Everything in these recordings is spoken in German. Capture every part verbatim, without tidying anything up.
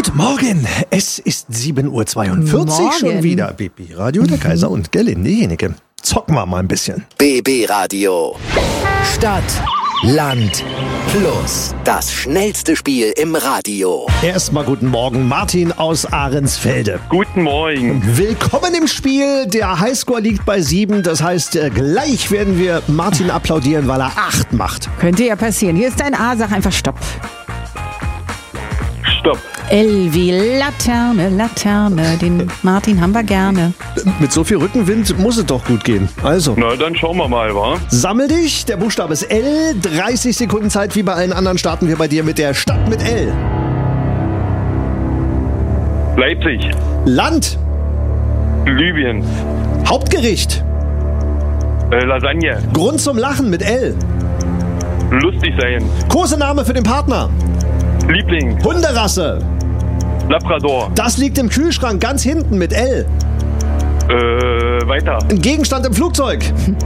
Guten Morgen, es ist sieben Uhr zweiundvierzig Morgen. schon wieder. B B Radio, der Kaiser und Gerlinde Jenike. Zocken wir mal ein bisschen. B B Radio. Stadt, Land, Plus. Das schnellste Spiel im Radio. Erstmal guten Morgen, Martin aus Ahrensfelde. Guten Morgen. Willkommen im Spiel. Der Highscore liegt bei sieben. Das heißt, äh, gleich werden wir Martin applaudieren, weil er acht macht. Könnte ja passieren. Hier ist dein A, sag einfach Stopp. Stopp. L wie Laterne, Laterne, den Martin haben wir gerne. Mit so viel Rückenwind muss es doch gut gehen. Also, Na, dann schauen wir mal, wa? sammel dich. Der Buchstabe ist L. dreißig Sekunden Zeit, wie bei allen anderen starten wir bei dir mit der Stadt mit L. Leipzig. Land. Libyen. Hauptgericht. Äh, Lasagne. Grund zum Lachen mit L. Lustig sein. Kosename für den Partner. Liebling. Hunderasse. Labrador. Das liegt im Kühlschrank ganz hinten mit L. Äh, weiter. Ein Gegenstand im Flugzeug.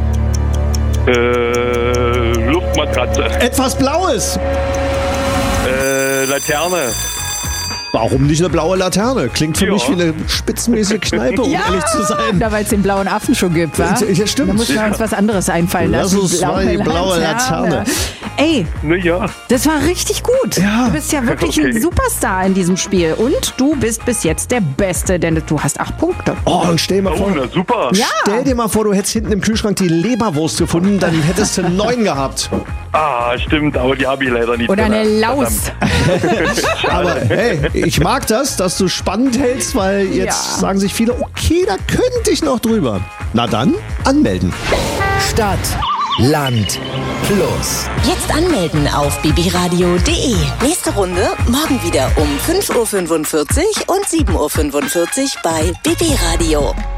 Äh, Luftmatratze. Etwas Blaues. Äh, Laterne. Warum nicht eine blaue Laterne? Klingt für Ja. mich wie eine spitzenmäßige Kneipe, um ehrlich zu sein. Da, weil es den blauen Affen schon gibt, wa? Ja, stimmt. Da muss man uns was anderes einfallen Lass lassen. uns mal die blaue Laterne. Ey, Na ja. das war richtig gut. Ja. Du bist ja wirklich Okay. ein Superstar in diesem Spiel. Und du bist bis jetzt der Beste, denn du hast acht Punkte. Oh, und stell dir mal Oh, vor, na super. Ja. stell dir mal vor, du hättest hinten im Kühlschrank die Leberwurst gefunden, dann hättest du neun gehabt. Ah, stimmt, aber die habe ich leider nicht. Oder eine drin. Laus. Aber hey, ich mag das, dass du spannend hältst, weil jetzt Ja. sagen sich viele, okay, da könnte ich noch drüber. Na dann, anmelden. Stadt, Land, Plus. Jetzt anmelden auf b b radio punkt d e. Nächste Runde morgen wieder um fünf Uhr fünfundvierzig und sieben Uhr fünfundvierzig bei B B Radio.